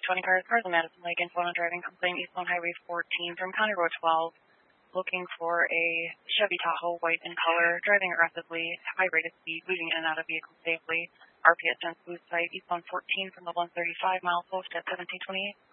20 cars, cars on Madison Lake, influent driving complaint, eastbound Highway 14 from County Road 12, looking for a Chevy Tahoe, white in color, driving aggressively, high rate of speed, moving in and out of vehicles safely. RPS 10 boost site, eastbound 14 from the 135 mile post at 1728.